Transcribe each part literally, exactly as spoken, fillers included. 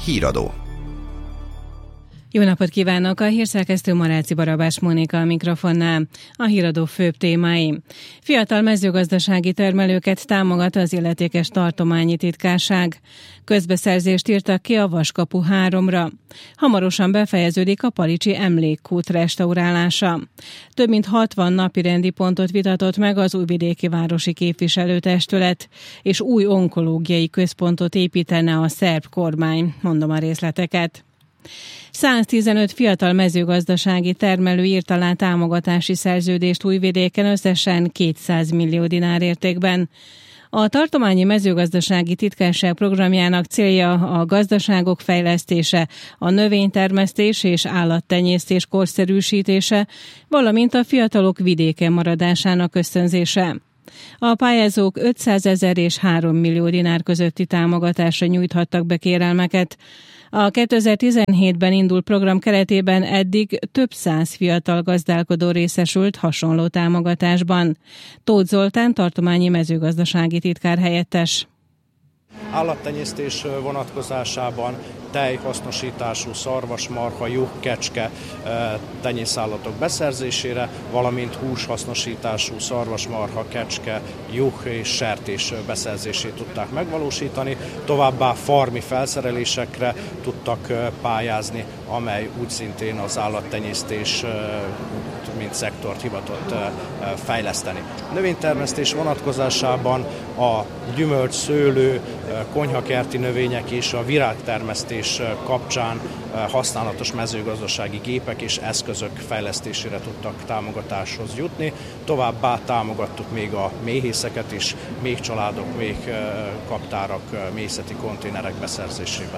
Híradó. Jó napot kívánok! A hírszerkesztő Maráci Barabás Mónika a mikrofonnál. A híradó főbb témái. Fiatal mezőgazdasági termelőket támogat az illetékes tartományi titkárság. Közbeszerzést írtak ki a Vaskapu háromra. Hamarosan befejeződik a Palicsi emlékkút restaurálása. Több mint hatvan napirendi pontot vitatott meg az Újvidéki Városi Képviselőtestület, és új onkológiai központot építene a szerb kormány. Mondom a részleteket. száztizenöt fiatal mezőgazdasági termelő írt alá támogatási szerződést Újvidéken összesen kétszáz millió dinár értékben. A tartományi mezőgazdasági titkárság programjának célja a gazdaságok fejlesztése, a növénytermesztés és állattenyésztés korszerűsítése, valamint a fiatalok vidéken maradásának ösztönzése. A pályázók ötszázezer és három millió dinár közötti támogatásra nyújthattak be kérelmeket. A kétezer-tizenhétben indult program keretében eddig több száz fiatal gazdálkodó részesült hasonló támogatásban. Tóth Zoltán tartományi mezőgazdasági titkár helyettes. Állattenyésztés vonatkozásában tejhasznosítású szarvasmarha, juh, kecske tenyészállatok beszerzésére, valamint húshasznosítású szarvasmarha, kecske, juh és sertés beszerzését tudták megvalósítani. Továbbá farmi felszerelésekre tudtak pályázni, amely úgy szintén az állattenyésztés mint szektort hivatott fejleszteni. Növénytermesztés vonatkozásában a gyümölcs, szőlő, konyhakerti növények és a virágtermesztés kapcsán használatos mezőgazdasági gépek és eszközök fejlesztésére tudtak támogatáshoz jutni. Továbbá támogattuk még a méhészeket is, méhcsaládok, méhkaptárak, méhészeti konténerek beszerzésében.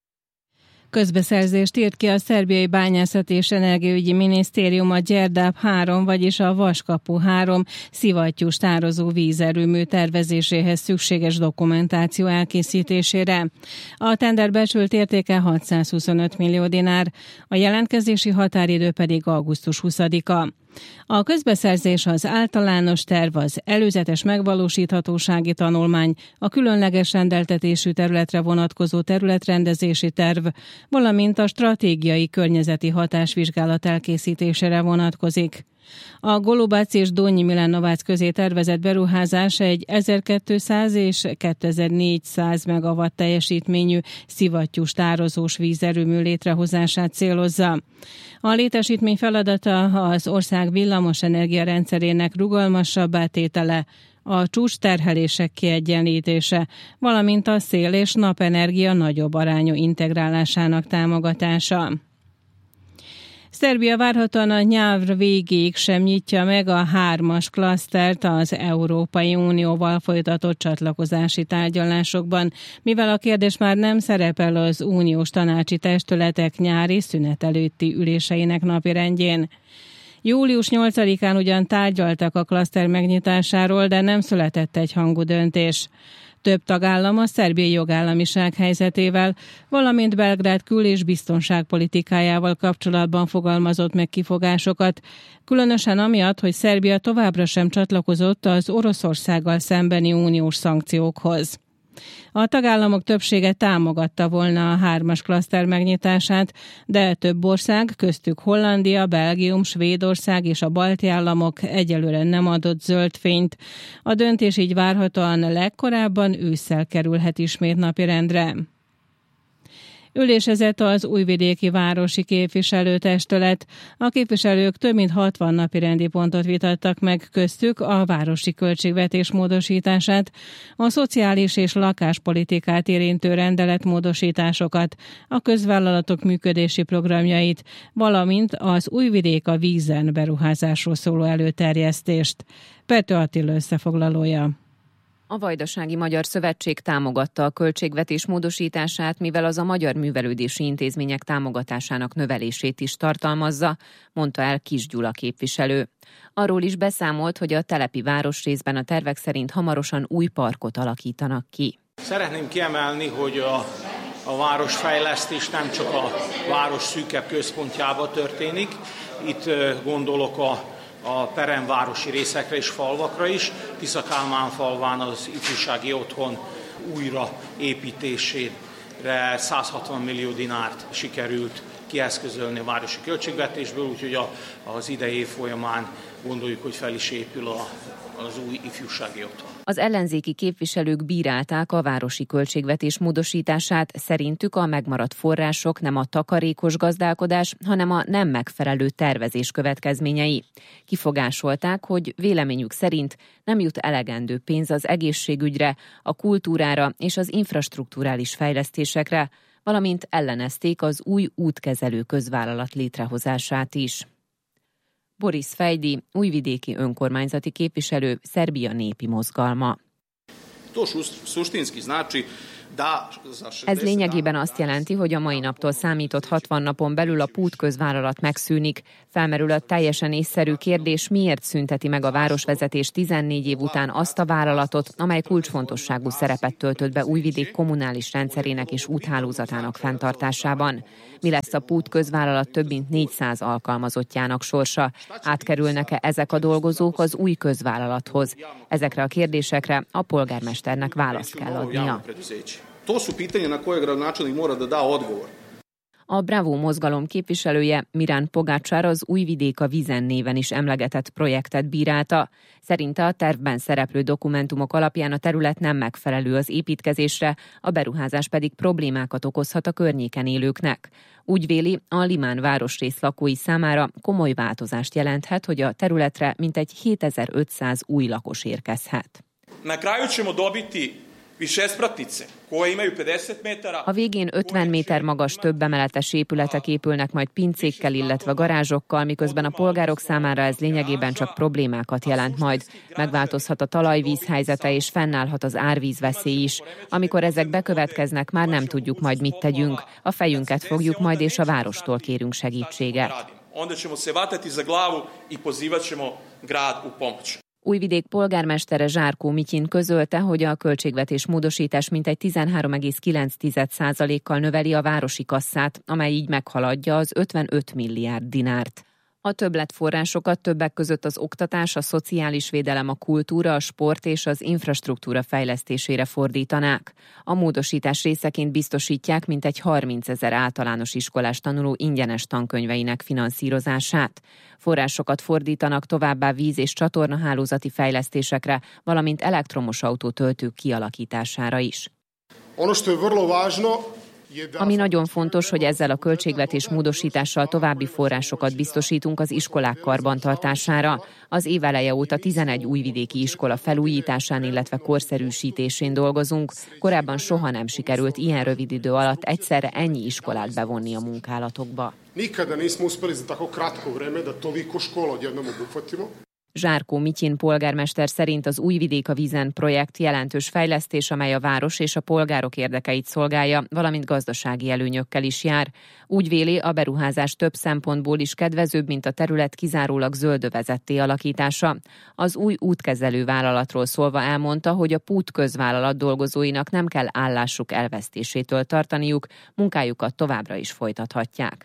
Közbeszerzést írt ki a Szerbiai Bányászati és Energiaügyi Minisztérium a Gyerdáp három, vagyis a Vaskapu három szivattyús tározó vízerőmű tervezéséhez szükséges dokumentáció elkészítésére. A tender becsült értéke hatszázhuszonöt millió dinár, a jelentkezési határidő pedig augusztus huszadika. A közbeszerzés az általános terv, az előzetes megvalósíthatósági tanulmány, a különleges rendeltetésű területre vonatkozó területrendezési terv, valamint a stratégiai környezeti hatásvizsgálat elkészítésére vonatkozik. A Golubác és Donyi Milanovac közé tervezett beruházás egy ezerkétszáz és kétezer-négyszáz megawatt teljesítményű szivattyús tározós vízerőmű létrehozását célozza. A létesítmény feladata az ország villamosenergia rendszerének rugalmasabbá tétele, a csúcsterhelések kiegyenlítése, valamint a szél- és napenergia nagyobb arányú integrálásának támogatása. Szerbia várhatóan a nyár végéig sem nyitja meg a hármas klasztert az Európai Unióval folytatott csatlakozási tárgyalásokban, mivel a kérdés már nem szerepel az uniós tanácsi testületek nyári szünet előtti üléseinek napirendjén. július nyolcadikán ugyan tárgyaltak a klaszter megnyitásáról, de nem született egyhangú döntés. Több tagállam a szerbiai jogállamiság helyzetével, valamint Belgrád kül- és biztonságpolitikájával kapcsolatban fogalmazott meg kifogásokat, különösen amiatt, hogy Szerbia továbbra sem csatlakozott az Oroszországgal szembeni uniós szankciókhoz. A tagállamok többsége támogatta volna a hármas klaszter megnyitását, de több ország, köztük Hollandia, Belgium, Svédország és a balti államok egyelőre nem adott zöld fényt. A döntés így várhatóan legkorábban ősszel kerülhet ismét napirendre. Ülésezett az Újvidéki Városi Képviselőtestület. A képviselők több mint hatvan napirendi pontot vitattak meg, köztük a városi költségvetés módosítását, a szociális és lakáspolitikát érintő rendeletmódosításokat, a közvállalatok működési programjait, valamint az Újvidék a vízen beruházásról szóló előterjesztést. Pető Attila összefoglalója. A Vajdasági Magyar Szövetség támogatta a költségvetés módosítását, mivel az a magyar művelődési intézmények támogatásának növelését is tartalmazza, mondta el Kis Gyula képviselő. Arról is beszámolt, hogy a telepi városrészben a tervek szerint hamarosan új parkot alakítanak ki. Szeretném kiemelni, hogy a, a városfejlesztés nem csak a város szűkebb központjába történik. Itt gondolok a a peremvárosi részekre és falvakra is. Tisza Kálmán falván az ifjúsági otthon újraépítésén száz hatvan millió dinárt sikerült kieszközölni a városi költségvetésből, úgyhogy a, az idei év folyamán gondoljuk, hogy fel is épül a, az új ifjúsági otthon. Az ellenzéki képviselők bírálták a városi költségvetés módosítását, szerintük a megmaradt források nem a takarékos gazdálkodás, hanem a nem megfelelő tervezés következményei. Kifogásolták, hogy véleményük szerint nem jut elegendő pénz az egészségügyre, a kultúrára és az infrastrukturális fejlesztésekre, valamint ellenezték az új útkezelő közvállalat létrehozását is. Boris Fejdi, újvidéki önkormányzati képviselő, Szerbia népi mozgalma. Ez lényegében azt jelenti, hogy a mai naptól számított hatvan napon belül a Pút közvállalat megszűnik. Felmerül a teljesen észszerű kérdés, miért szünteti meg a városvezetés tizennégy év után azt a vállalatot, amely kulcsfontosságú szerepet töltött be Újvidék kommunális rendszerének és úthálózatának fenntartásában. Mi lesz a Pút közvállalat több mint négyszáz alkalmazottjának sorsa? Átkerülnek-e ezek a dolgozók az új közvállalathoz? Ezekre a kérdésekre a polgármesternek választ kell adnia. To su pitanja na koje gradonačelnik mora da da odgovor. A Bravo mozgalom képviselője, Mirán Pogácsár, az Újvidék a vízen néven is emlegetett projektet bírálta. Szerinte a tervben szereplő dokumentumok alapján a terület nem megfelelő az építkezésre, a beruházás pedig problémákat okozhat a környéken élőknek. Úgy véli, a Limán városrész lakói számára komoly változást jelenthet, hogy a területre mintegy hétezer-ötszáz új lakos érkezhet. Na kraju ćemo dobiti višespratnice koje imaju pedeset metara. A végén ötven méter magas több emeletes épületek épülnek majd pincékkel, illetve garázsokkal, miközben a polgárok számára ez lényegében csak problémákat jelent majd. Megváltozhat a talajvíz helyzete és fennállhat az árvízveszély is. Amikor ezek bekövetkeznek, már nem tudjuk majd mit tegyünk. A fejünket fogjuk majd és a várostól kérünk segítséget. Onda ćemo se vatati za glavu i pozivat ćemo grad u pomoć. Újvidék polgármestere Zsárkó Mityin közölte, hogy a költségvetés módosítás mintegy tizenhárom egész kilenc százalékkal növeli a városi kasszát, amely így meghaladja az ötvenöt milliárd dinárt. A többletforrásokat többek között az oktatás, a szociális védelem, a kultúra, a sport és az infrastruktúra fejlesztésére fordítanák. A módosítás részeként biztosítják mintegy harmincezer általános iskolás tanuló ingyenes tankönyveinek finanszírozását. Forrásokat fordítanak továbbá víz- és csatornahálózati fejlesztésekre, valamint elektromos autótöltők kialakítására is. Ono što je vrlo važno. Ami nagyon fontos, hogy ezzel a költségvetés módosítással további forrásokat biztosítunk az iskolák karbantartására. Az év eleje óta tizenegy újvidéki iskola felújításán, illetve korszerűsítésén dolgozunk. Korábban soha nem sikerült ilyen rövid idő alatt egyszerre ennyi iskolát bevonni a munkálatokba. Nikada nismo uspeli za tako kratko vreme da toliko škola odjednom obuhvatimo. Zsárkó Mityin polgármester szerint az Újvidék a vízen projekt jelentős fejlesztés, amely a város és a polgárok érdekeit szolgálja, valamint gazdasági előnyökkel is jár. Úgy véli, a beruházás több szempontból is kedvezőbb, mint a terület kizárólag zöldövezetté alakítása. Az új útkezelő vállalatról szólva elmondta, hogy a Pút közvállalat dolgozóinak nem kell állásuk elvesztésétől tartaniuk, munkájukat továbbra is folytathatják.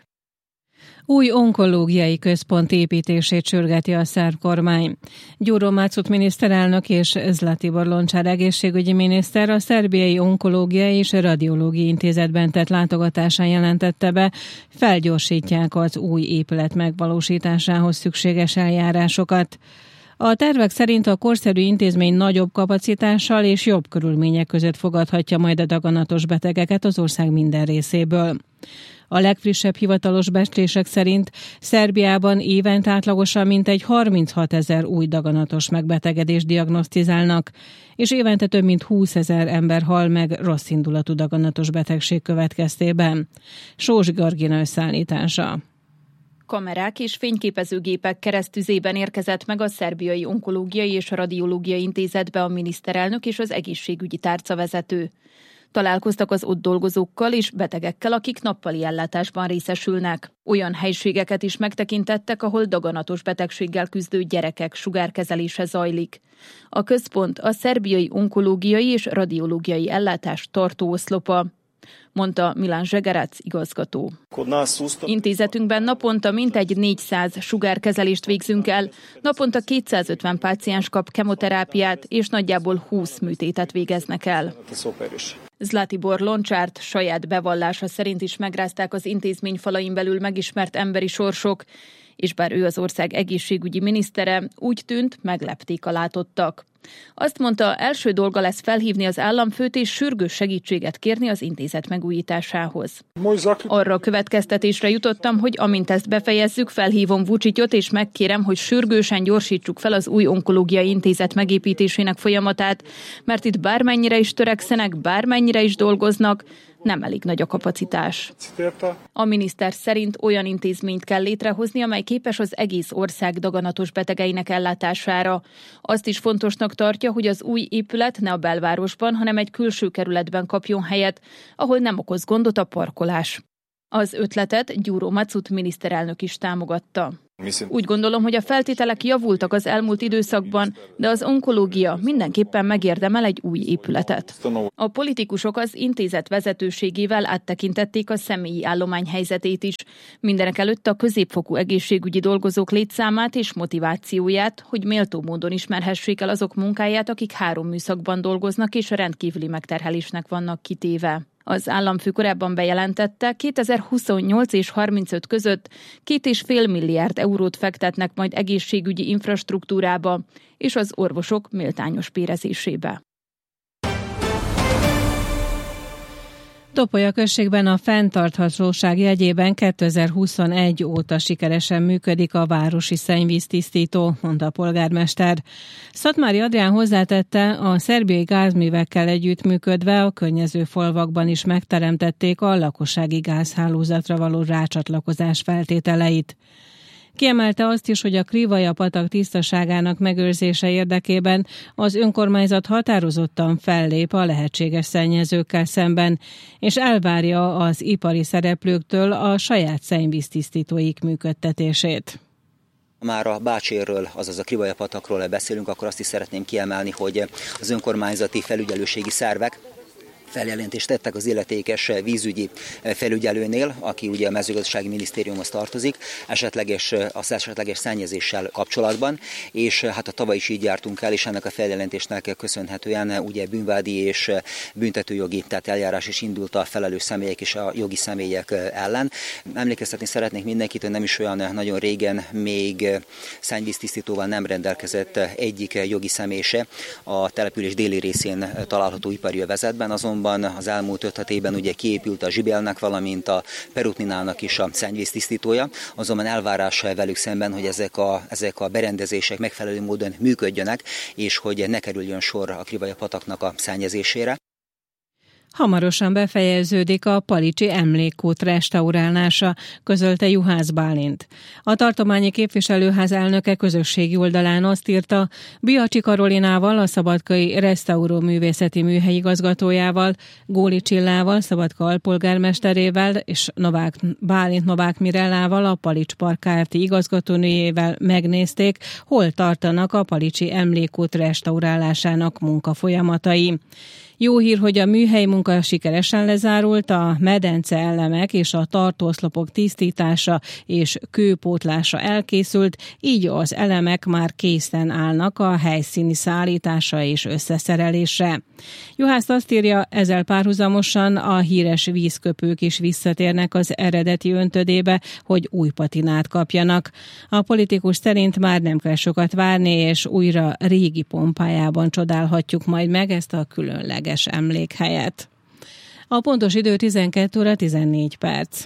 Új onkológiai központ építését sürgeti a szerb kormány. Gyuro Máczut miniszterelnök és Zlatibor Loncsár egészségügyi miniszter a Szerbiai Onkológiai és Radiológiai Intézetben tett látogatásán jelentette be, felgyorsítják az új épület megvalósításához szükséges eljárásokat. A tervek szerint a korszerű intézmény nagyobb kapacitással és jobb körülmények között fogadhatja majd a daganatos betegeket az ország minden részéből. A legfrissebb hivatalos becslések szerint Szerbiában évente átlagosan mintegy harminchat ezer új daganatos megbetegedést diagnosztizálnak, és évente több mint húszezer ember hal meg rosszindulatú daganatos betegség következtében. Sós Georgina összeállítása. Kamerák és fényképezőgépek keresztüzében érkezett meg a Szerbiai Onkológiai és Radiológiai Intézetbe a miniszterelnök és az egészségügyi tárcavezető. Találkoztak az ott dolgozókkal és betegekkel, akik nappali ellátásban részesülnek. Olyan helységeket is megtekintettek, ahol daganatos betegséggel küzdő gyerekek sugárkezelése zajlik. A központ a Szerbiai Onkológiai és Radiológiai Ellátás tartó oszlopa, mondta Milan Zsegerac igazgató. Intézetünkben naponta mintegy négyszáz sugárkezelést végzünk el, naponta kétszázötven páciens kap kemoterápiát, és nagyjából húsz műtétet végeznek el. Zlatibor Loncsárt saját bevallása szerint is megrázták az intézmény falain belül megismert emberi sorsok, és bár ő az ország egészségügyi minisztere, úgy tűnt, meglepték a látottak. Azt mondta, első dolga lesz felhívni az államfőt és sürgős segítséget kérni az intézet megújításához. Arra a következtetésre jutottam, hogy amint ezt befejezzük, felhívom Vučićot és megkérem, hogy sürgősen gyorsítsuk fel az új onkológiai intézet megépítésének folyamatát, mert itt bármennyire is törekszenek, bármennyire is dolgoznak, nem elég nagy a kapacitás. A miniszter szerint olyan intézményt kell létrehozni, amely képes az egész ország daganatos betegeinek ellátására. Azt is fontosnak tartja, hogy az új épület ne a belvárosban, hanem egy külső kerületben kapjon helyet, ahol nem okoz gondot a parkolás. Az ötletet Gyuro Macut miniszterelnök is támogatta. Úgy gondolom, hogy a feltételek javultak az elmúlt időszakban, de az onkológia mindenképpen megérdemel egy új épületet. A politikusok az intézet vezetőségével áttekintették a személyi állomány helyzetét is. Mindenekelőtt a középfokú egészségügyi dolgozók létszámát és motivációját, hogy méltó módon ismerhessék el azok munkáját, akik három műszakban dolgoznak és rendkívüli megterhelésnek vannak kitéve. Az államfő korábban bejelentette, kétezer-huszonnyolc és harmincöt között két és fél milliárd eurót fektetnek majd egészségügyi infrastruktúrába és az orvosok méltányos bérezésébe. Topolya községben a fenntarthatóság jegyében kétezer-huszonegy óta sikeresen működik a városi szennyvíztisztító, mondta a polgármester. Szatmári Adrián hozzátette, a szerbiai gázművekkel együttműködve a környező falvakban is megteremtették a lakossági gázhálózatra való rácsatlakozás feltételeit. Kiemelte azt is, hogy a Krivaja-patak tisztaságának megőrzése érdekében az önkormányzat határozottan fellép a lehetséges szennyezőkkel szemben, és elvárja az ipari szereplőktől a saját szennyvíztisztítóik működtetését. Már a Bácsérről, azaz a Krivaja-patakról beszélünk, akkor azt is szeretném kiemelni, hogy az önkormányzati felügyelőségi szervek feljelentést tettek az illetékes vízügyi felügyelőnél, aki ugye a mezőgazdasági minisztériumhoz tartozik, esetleges, az esetleges szennyezéssel kapcsolatban, és hát a tavaly is így jártunk el, és ennek a feljelentésnek köszönhetően ugye bűnvádi és büntetőjogi, tehát eljárás is indult a felelős személyek és a jogi személyek ellen. Emlékeztetni szeretnék mindenkit, hogy nem is olyan nagyon régen még szennyvíztisztítóval nem rendelkezett egyik jogi személy se a település déli részén található ipari övezetben, azon az elmúlt öt-hat évben ugye kiépült a Zsibelnek, valamint a Perutninának is a szennyvíztisztítója, azonban elvárás velük szemben, hogy ezek a, ezek a berendezések megfelelő módon működjönek, és hogy ne kerüljön sor a Krivaja-pataknak a szennyezésére. Hamarosan befejeződik a Palicsi emlékkút restaurálása, közölte Juhász Bálint. A tartományi képviselőház elnöke közösségi oldalán azt írta, Biacsi Karolinával, a Szabadkai Restauró Művészeti Műhely igazgatójával, Góli Csillával, Szabadka alpolgármesterével és Novák, Bálint Novák Mirellával, a Palics Park Kft. Igazgatónőjével megnézték, hol tartanak a Palicsi emlékkút restaurálásának munkafolyamatai. Jó hír, hogy a műhely munka sikeresen lezárult, a medence elemek és a tartóoszlopok tisztítása és kőpótlása elkészült, így az elemek már készen állnak a helyszíni szállításra és összeszerelésre. Juhász azt írja, ezzel párhuzamosan a híres vízköpők is visszatérnek az eredeti öntödébe, hogy új patinát kapjanak. A politikus szerint már nem kell sokat várni, és újra régi pompájában csodálhatjuk majd meg ezt a különleges emlékhelyet. A pontos idő tizenkét óra tizennégy perc.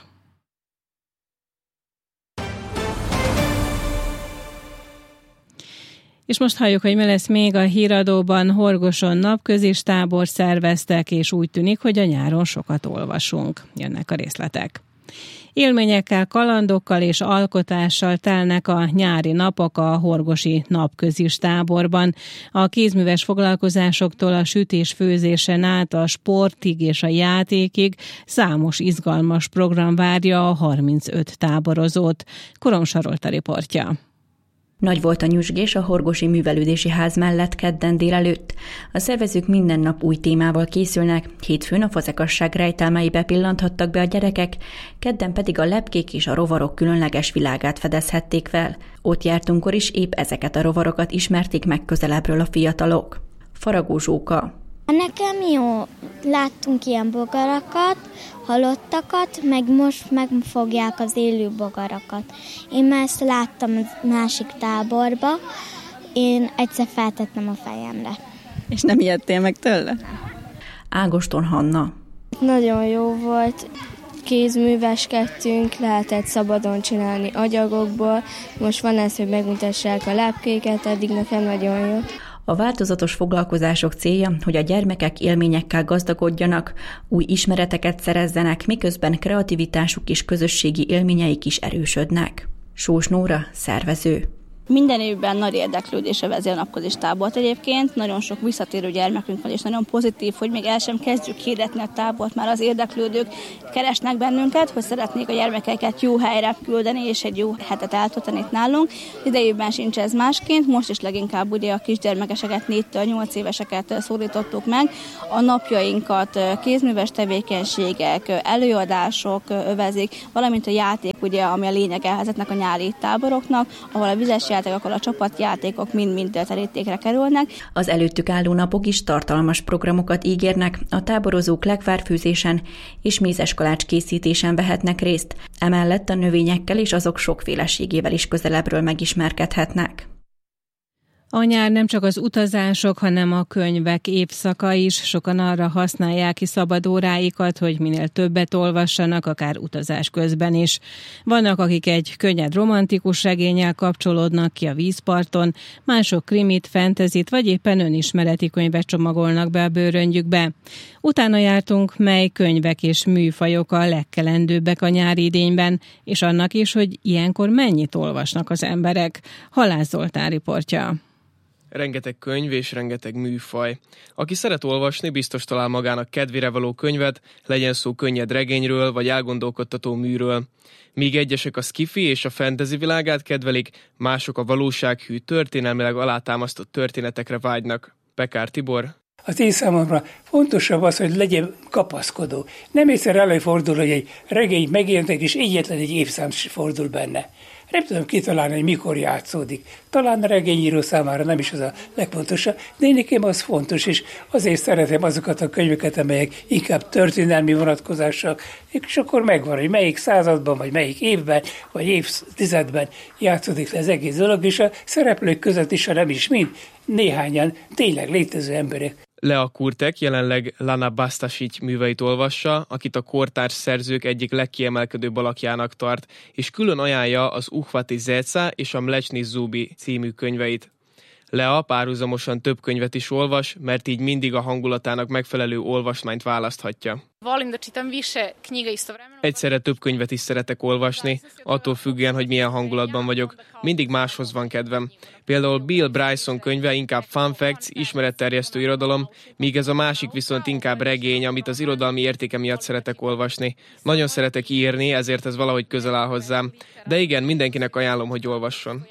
És most halljuk, hogy mi lesz még a híradóban. Horgoson napközis tábor szerveztek, és úgy tűnik, hogy a nyáron sokat olvasunk. Jönnek a részletek. Élményekkel, kalandokkal és alkotással telnek a nyári napok a horgosi napközis táborban. A kézműves foglalkozásoktól a sütés-főzésen át a sportig és a játékig számos izgalmas program várja a harmincöt táborozót. Korom Sarolta riportja. Nagy volt a nyüzsgés a Horgosi Művelődési Ház mellett kedden délelőtt. A szervezők minden nap új témával készülnek, hétfőn a fazekasság rejtelmeibe pillanthattak be a gyerekek, kedden pedig a lepkék és a rovarok különleges világát fedezhették fel. Ott jártunkkor is épp ezeket a rovarokat ismerték meg közelebbről a fiatalok. Faragó Zsóka. Nekem jó, láttunk ilyen bogarakat, halottakat, meg most megfogják az élő bogarakat. Én már ezt láttam a másik táborba, én egyszer feltettem a fejemre. És nem ijedtél meg tőle? Ágoston Hanna. Nagyon jó volt, kézműveskedtünk, lehetett szabadon csinálni agyagokból, most van ez, hogy megmutassák a lepkéket, eddig nekem nagyon jó. A változatos foglalkozások célja, hogy a gyermekek élményekkel gazdagodjanak, új ismereteket szerezzenek, miközben kreativitásuk és közösségi élményeik is erősödnek. Sós Nóra, szervező. Minden évben nagy érdeklődés övezi a napközis tábort egyébként. Nagyon sok visszatérő gyermekünk van, és nagyon pozitív, hogy még el sem kezdjük hirdetni a tábort, már az érdeklődők keresnek bennünket, hogy szeretnék a gyermekeket jó helyre küldeni, és egy jó hetet eltölteni itt nálunk. Idejében sincs ez másként, most is leginkább ugye a kisgyermekeseket, négytől nyolc éveseket szólítottuk meg. A napjainkat kézműves tevékenységek, előadások övezik, valamint a játék, ugye, ami a lényege ezeknek a nyári táboroknak, ahol a vizes játékok, a csapatjátékok mind-mind terítékre kerülnek. Az előttük álló napok is tartalmas programokat ígérnek, a táborozók legvárfőzésen és mézeskalács készítésen vehetnek részt, emellett a növényekkel és azok sokféleségével is közelebbről megismerkedhetnek. A nyár nem csak az utazások, hanem a könyvek évszaka is. Sokan arra használják ki szabadóráikat, hogy minél többet olvassanak, akár utazás közben is. Vannak, akik egy könnyed romantikus regénnyel kapcsolódnak ki a vízparton, mások krimit, fentezit vagy éppen önismereti könyvet csomagolnak be a bőröngyükbe. Utána jártunk, mely könyvek és műfajok a legkelendőbbek a nyári idényben, és annak is, hogy ilyenkor mennyit olvasnak az emberek. Halász Zoltán riportja. Rengeteg könyv és rengeteg műfaj. Aki szeret olvasni, biztos talál magának kedvére való könyvet, legyen szó könnyed regényről vagy elgondolkodtató műről. Míg egyesek a sci-fi és a fantasy világát kedvelik, mások a valósághű, történelmileg alátámasztott történetekre vágynak. Pekár Tibor. Az én számomra fontosabb az, hogy legyen kapaszkodó. Nem egyszer előfordul, hogy egy regény megjelentek, és egyetlen egy évszám fordul benne. Nem tudom kitalálni, hogy mikor játszódik. Talán a regényíró számára nem is az a legfontosabb, de én nekem az fontos, és azért szeretem azokat a könyveket, amelyek inkább történelmi vonatkozással, és akkor megvan, hogy melyik században, vagy melyik évben, vagy évtizedben játszódik le az egész dolog, és a szereplők között is, ha nem is mind, néhányan tényleg létező emberek. Lea Kurtek jelenleg Lana Bastasic műveit olvassa, akit a kortárs szerzők egyik legkiemelkedőbb alakjának tart, és külön ajánlja az Uhvati Zeca és a Mlečni Zubi című könyveit. Lea párhuzamosan több könyvet is olvas, mert így mindig a hangulatának megfelelő olvasmányt választhatja. Egyszerre több könyvet is szeretek olvasni, attól függően, hogy milyen hangulatban vagyok. Mindig máshoz van kedvem. Például Bill Bryson könyve inkább fun facts, ismeretterjesztő irodalom, míg ez a másik viszont inkább regény, amit az irodalmi értéke miatt szeretek olvasni. Nagyon szeretek írni, ezért ez valahogy közel áll hozzám. De igen, mindenkinek ajánlom, hogy olvasson.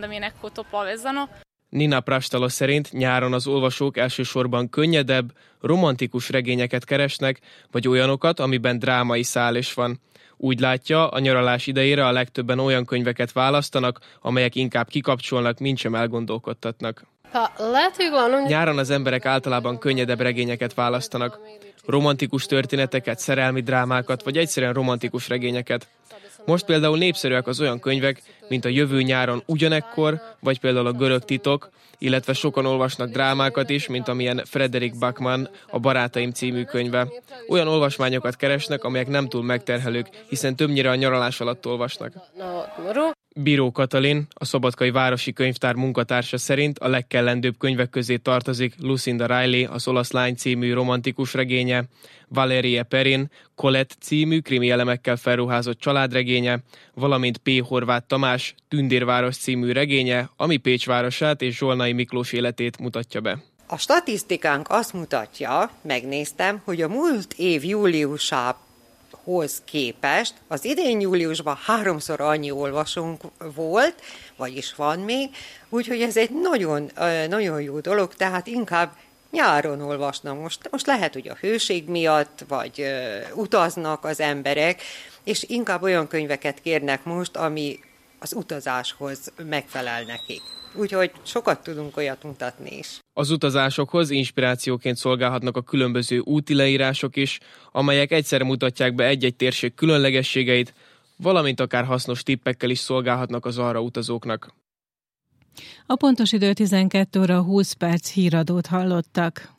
Nina Prastalo szerint nyáron az olvasók elsősorban könnyedebb, romantikus regényeket keresnek, vagy olyanokat, amiben drámai szál is van. Úgy látja, a nyaralás idejére a legtöbben olyan könyveket választanak, amelyek inkább kikapcsolnak, mintsem elgondolkodtatnak. Nyáron az emberek általában könnyedebb regényeket választanak. Romantikus történeteket, szerelmi drámákat, vagy egyszerűen romantikus regényeket. Most például népszerűek az olyan könyvek, mint a Jövő nyáron ugyanekkor, vagy például a Görög titok, illetve sokan olvasnak drámákat is, mint amilyen Frederick Backman, a Barátaim című könyve. Olyan olvasmányokat keresnek, amelyek nem túl megterhelők, hiszen többnyire a nyaralás alatt olvasnak. Bíró Katalin, a Szabadkai Városi Könyvtár munkatársa szerint a legkellendőbb könyvek közé tartozik Lucinda Riley, az Olasz lány című romantikus regénye, Valerie Perrin, Colette című krimi elemekkel felruházott családregénye, valamint P. Horváth Tamás, Tündérváros című regénye, ami Pécs városát és Zsolnai Miklós életét mutatja be. A statisztikánk azt mutatja, megnéztem, hogy a múlt év júliusában hoz képest az idén júliusban háromszor annyi olvasónk volt, vagyis van még, úgyhogy ez egy nagyon, nagyon jó dolog, tehát inkább nyáron olvasnak. Most, most lehet, hogy a hőség miatt, vagy uh, utaznak az emberek, és inkább olyan könyveket kérnek most, ami az utazáshoz megfelel nekik. úgyhogy sokat tudunk olyat mutatni is. Az utazásokhoz inspirációként szolgálhatnak a különböző úti leírások is, amelyek egyszerre mutatják be egy-egy térség különlegességeit, valamint akár hasznos tippekkel is szolgálhatnak az arra utazóknak. A pontos idő tizenkét óra húsz perc, híradót hallottak.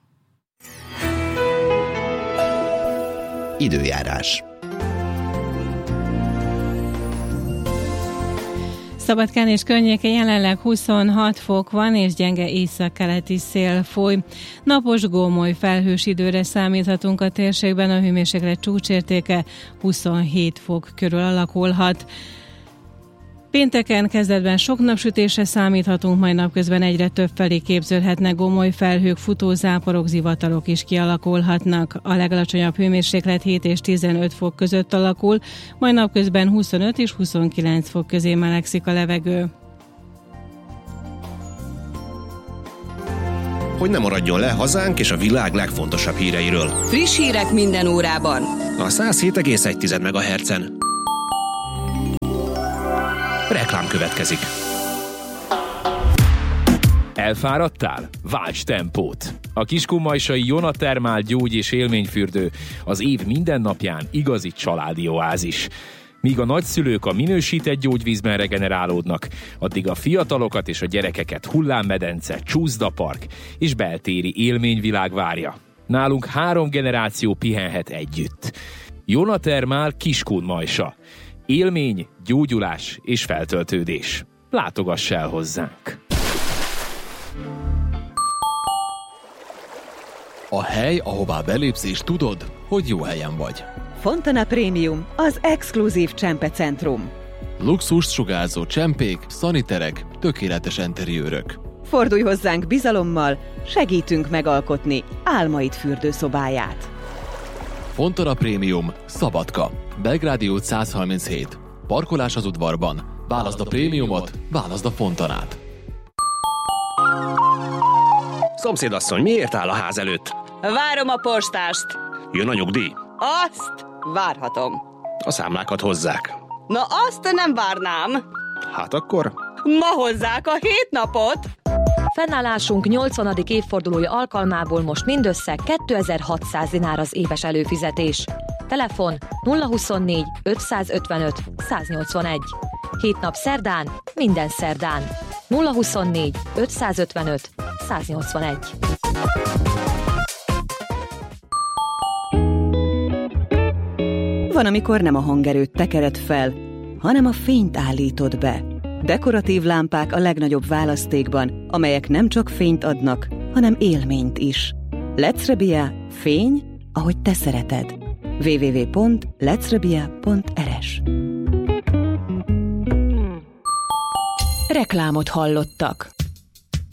Időjárás. Szabadkán és környéke jelenleg huszonhat fok van, és gyenge északkeleti szél fúj. Napos, gómoly, felhős időre számíthatunk a térségben, a hőmérséklet csúcsértéke huszonhét fok körül alakulhat. Pénteken kezdetben sok napsütésre számíthatunk, majd napközben egyre több felé képződhetnek gomoly felhők, futózáporok, zivatarok is kialakulhatnak. A legalacsonyabb hőmérséklet hét és tizenöt fok között alakul, majd napközben huszonöt és huszonkilenc fok közé melegszik a levegő. Hogy ne maradjon le hazánk és a világ legfontosabb híreiről. Friss hírek minden órában. A száz hét egész egy megahertzen. Reklám következik. Elfáradtál? Válts tempót! A kiskunmajsai Jonatermál gyógy- és élményfürdő az év minden napján igazi családi oázis. Míg a nagyszülők a minősített gyógyvízben regenerálódnak, addig a fiatalokat és a gyerekeket hullámmedence, csúszdapark és beltéri élményvilág várja. Nálunk három generáció pihenhet együtt. Jonatermál Kiskunmajsa. Élmény, gyógyulás és feltöltődés. Látogass el hozzánk! A hely, ahová belépsz és tudod, hogy jó helyen vagy. Fontana Premium, az exkluzív csempecentrum. Luxust sugárzó csempék, szaniterek, tökéletes enteriőrök. Fordulj hozzánk bizalommal, segítünk megalkotni álmaid fürdőszobáját. Fontana Premium, Szabadka, Belgrádi út száz harminchét. Parkolás az udvarban. Válaszd a prémiumot, válaszd a Fontanát. Szomszédasszony, miért áll a ház előtt? Várom a postást. Jön a nyugdíj? Azt várhatom. A számlákat hozzák. Na azt nem várnám. Hát akkor? Ma hozzák a hét napot. Fennállásunk nyolcvanadik évfordulója alkalmából most mindössze kétezer-hatszáz dinár az éves előfizetés. Telefon nulla huszonnégy ötszázötvenöt száznyolcvanegy. Hét nap szerdán, minden szerdán. nulla huszonnégy ötszázötvenöt száznyolcvanegy. Van, amikor nem a hangerőt tekered fel, hanem a fényt állítod be. Dekoratív lámpák a legnagyobb választékban, amelyek nem csak fényt adnak, hanem élményt is. Lecrebia, fény, ahogy te szereted. double-u double-u double-u pont lecrebia pont er es. Reklámot hallottak.